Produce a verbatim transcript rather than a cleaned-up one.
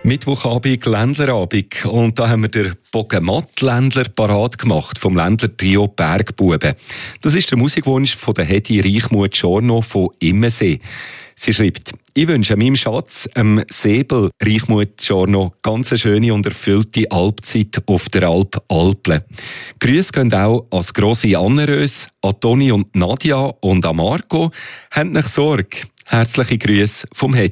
Mittwochabend, Ländlerabend. Und da haben wir den Bogematt-Ländler parat gemacht, vom Ländler-Trio Bergbuben. Das ist der Musikwunsch von der Hedi Reichmuth-Giorno von Immensee. Sie schreibt: Ich wünsche meinem Schatz, dem Säbel Reichmuth-Giorno, ganz eine schöne und erfüllte Alpzeit auf der Alp Alple. Grüße gehen auch als grosse Annerös, an Toni und Nadia und an Marco. Habt nicht Sorge. Herzliche Grüße vom Hedi.